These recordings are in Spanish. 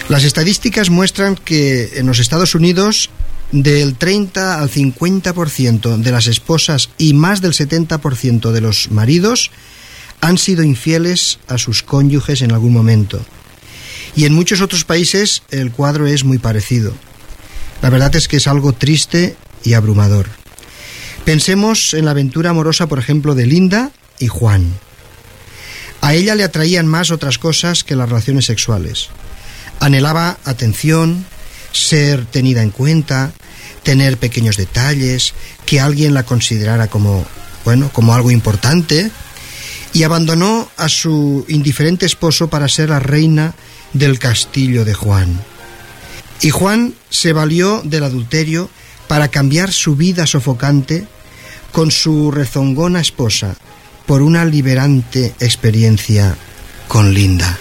Las estadísticas muestran que en los Estados Unidos del 30 al 50% de las esposas y más del 70% de los maridos han sido infieles a sus cónyuges en algún momento. Y en muchos otros países el cuadro es muy parecido. La verdad es que es algo triste y abrumador. Pensemos en la aventura amorosa, por ejemplo, de Linda y Juan. A ella le atraían más otras cosas que las relaciones sexuales. Anhelaba atención, ser tenida en cuenta, tener pequeños detalles, que alguien la considerara como algo importante, y abandonó a su indiferente esposo para ser la reina del castillo de Juan. Y Juan se valió del adulterio para cambiar su vida sofocante con su rezongona esposa por una liberante experiencia con Linda.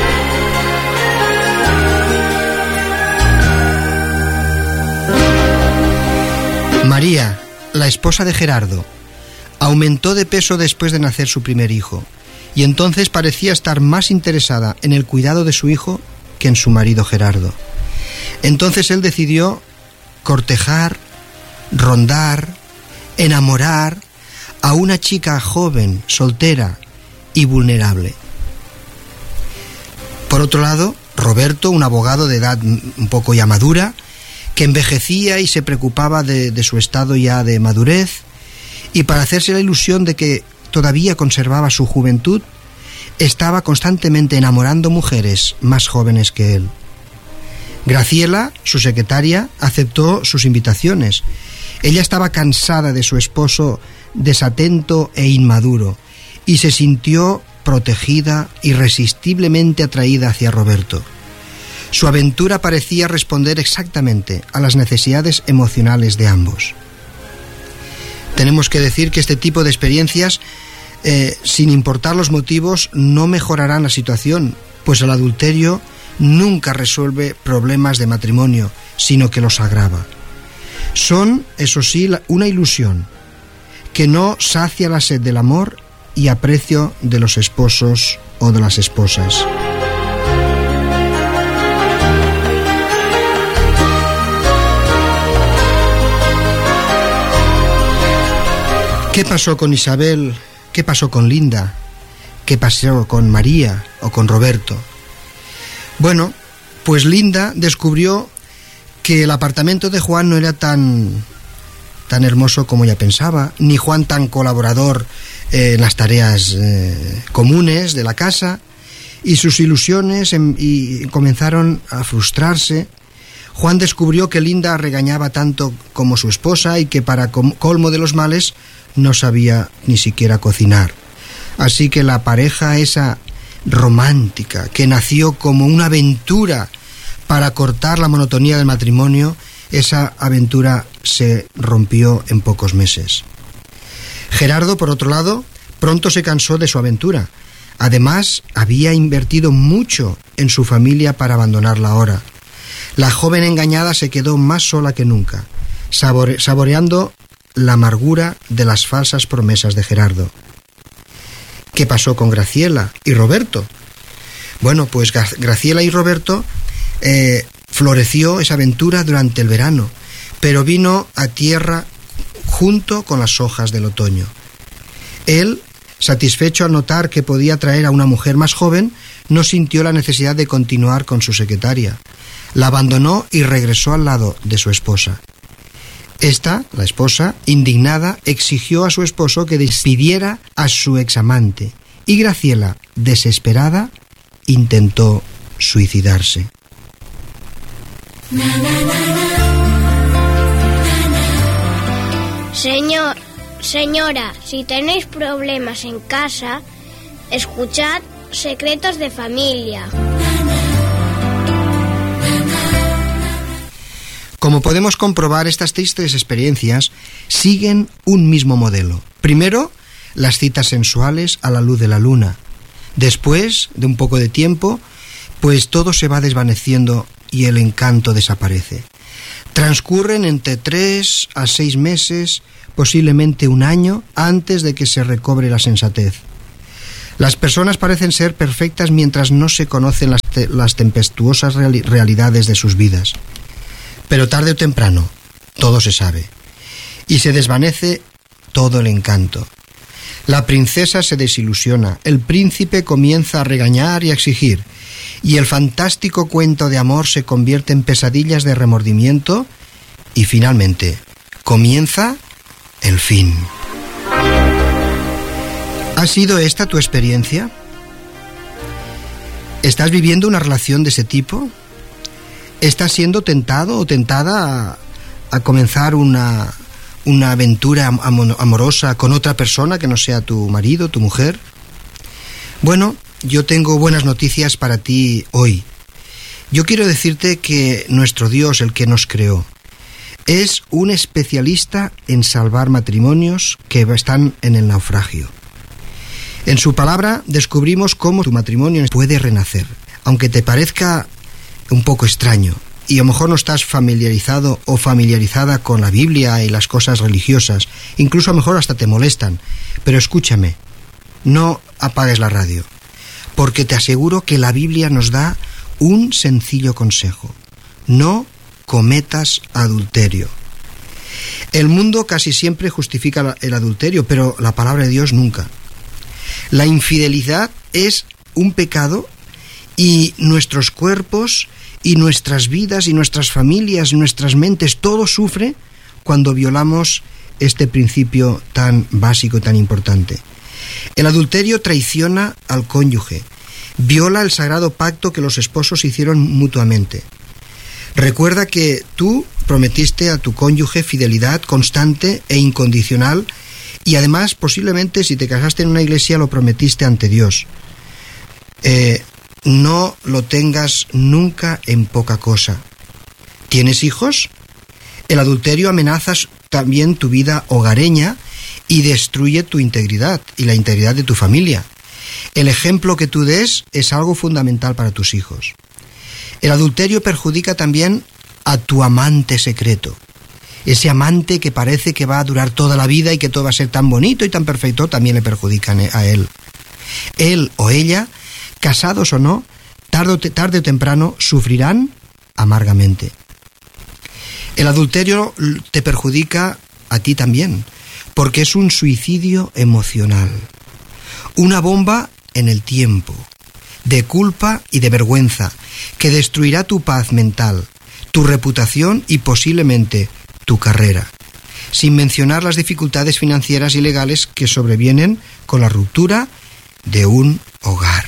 María, la esposa de Gerardo, aumentó de peso después de nacer su primer hijo, y entonces parecía estar más interesada en el cuidado de su hijo que en su marido Gerardo. Entonces él decidió cortejar, rondar, enamorar a una chica joven, soltera y vulnerable. Por otro lado, Roberto, un abogado de edad un poco ya madura, que envejecía y se preocupaba de su estado ya de madurez, y para hacerse la ilusión de que todavía conservaba su juventud, estaba constantemente enamorando mujeres más jóvenes que él. Graciela, su secretaria, aceptó sus invitaciones. Ella estaba cansada de su esposo desatento e inmaduro y se sintió protegida, irresistiblemente atraída hacia Roberto. Su aventura parecía responder exactamente a las necesidades emocionales de ambos. Tenemos que decir que este tipo de experiencias, sin importar los motivos, no mejorarán la situación, pues el adulterio nunca resuelve problemas de matrimonio, sino que los agrava. Son, eso sí, una ilusión que no sacia la sed del amor y aprecio de los esposos o de las esposas. ¿Qué pasó con Isabel? ¿Qué pasó con Linda? ¿Qué pasó con María o con Roberto? Bueno, pues Linda descubrió que el apartamento de Juan no era tan hermoso como ella pensaba, ni Juan tan colaborador en las tareas comunes de la casa, y sus ilusiones comenzaron a frustrarse. Juan descubrió que Linda regañaba tanto como su esposa y que para colmo de los males no sabía ni siquiera cocinar. Así que la pareja esa romántica, que nació como una aventura para cortar la monotonía del matrimonio, esa aventura se rompió en pocos meses. Gerardo, por otro lado, pronto se cansó de su aventura. Además, había invertido mucho en su familia para abandonarla ahora. La joven engañada se quedó más sola que nunca, saboreando la amargura de las falsas promesas de Gerardo. ¿Qué pasó con Graciela y Roberto? Bueno, pues Graciela y Roberto floreció esa aventura durante el verano, pero vino a tierra junto con las hojas del otoño. Él, satisfecho al notar que podía traer a una mujer más joven, no sintió la necesidad de continuar con su secretaria. La abandonó y regresó al lado de su esposa. Esta, la esposa, indignada, exigió a su esposo que despidiera a su examante, y Graciela, desesperada, intentó suicidarse. Señora, si tenéis problemas en casa, escuchad Secretos de Familia. Como podemos comprobar, estas tristes experiencias siguen un mismo modelo. Primero, las citas sensuales a la luz de la luna. Después de un poco de tiempo, pues todo se va desvaneciendo y el encanto desaparece. Transcurren entre 3 a 6 meses, posiblemente un año, antes de que se recobre la sensatez. Las personas parecen ser perfectas mientras no se conocen las tempestuosas realidades de sus vidas. Pero tarde o temprano, todo se sabe. Y se desvanece todo el encanto. La princesa se desilusiona, el príncipe comienza a regañar y a exigir, y el fantástico cuento de amor se convierte en pesadillas de remordimiento, y finalmente comienza el fin. ¿Ha sido esta tu experiencia? ¿Estás viviendo una relación de ese tipo? ¿Estás siendo tentado o tentada a comenzar una aventura amorosa con otra persona que no sea tu marido, tu mujer? Bueno, yo tengo buenas noticias para ti hoy. Yo quiero decirte que nuestro Dios, el que nos creó, es un especialista en salvar matrimonios que están en el naufragio. En su palabra descubrimos cómo tu matrimonio puede renacer, aunque te parezca un poco extraño y a lo mejor no estás familiarizado o familiarizada con la Biblia y las cosas religiosas, incluso a lo mejor hasta te molestan, pero escúchame, no apagues la radio, porque te aseguro que la Biblia nos da un sencillo consejo: no cometas adulterio. El mundo casi siempre justifica el adulterio, pero la palabra de Dios nunca. La infidelidad es un pecado y nuestros cuerpos y nuestras vidas y nuestras familias, nuestras mentes, todo sufre cuando violamos este principio tan básico y tan importante. El adulterio traiciona al cónyuge, viola el sagrado pacto que los esposos hicieron mutuamente. Recuerda que tú prometiste a tu cónyuge fidelidad constante e incondicional, y además posiblemente si te casaste en una iglesia lo prometiste ante Dios. No lo tengas nunca en poca cosa. ¿Tienes hijos? El adulterio amenaza también tu vida hogareña y destruye tu integridad y la integridad de tu familia. El ejemplo que tú des es algo fundamental para tus hijos. El adulterio perjudica también a tu amante secreto. Ese amante que parece que va a durar toda la vida y que todo va a ser tan bonito y tan perfecto, también le perjudican a él. Él o ella, casados o no, tarde o temprano sufrirán amargamente. El adulterio te perjudica a ti también, porque es un suicidio emocional, una bomba en el tiempo, de culpa y de vergüenza, que destruirá tu paz mental, tu reputación y posiblemente tu carrera, sin mencionar las dificultades financieras y legales que sobrevienen con la ruptura de un hogar.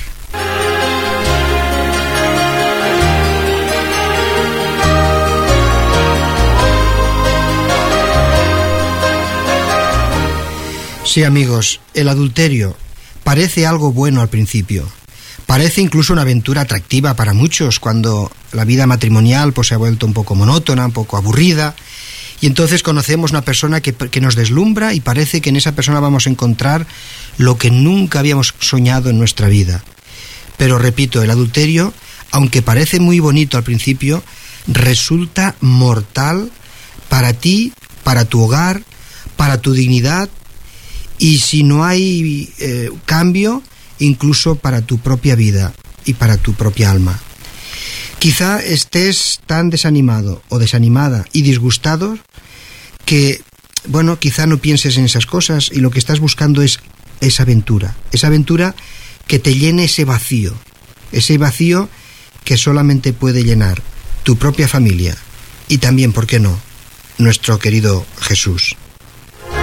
Sí, amigos, el adulterio parece algo bueno al principio. Parece incluso una aventura atractiva para muchos cuando la vida matrimonial pues, se ha vuelto un poco monótona, un poco aburrida. Y entonces conocemos una persona que nos deslumbra y parece que en esa persona vamos a encontrar lo que nunca habíamos soñado en nuestra vida. Pero repito, el adulterio, aunque parece muy bonito al principio, resulta mortal para ti, para tu hogar, para tu dignidad y si no hay cambio, incluso para tu propia vida y para tu propia alma. Quizá estés tan desanimado o desanimada y disgustado que, bueno, quizá no pienses en esas cosas y lo que estás buscando es esa aventura que te llene ese vacío que solamente puede llenar tu propia familia y también, ¿por qué no?, nuestro querido Jesús.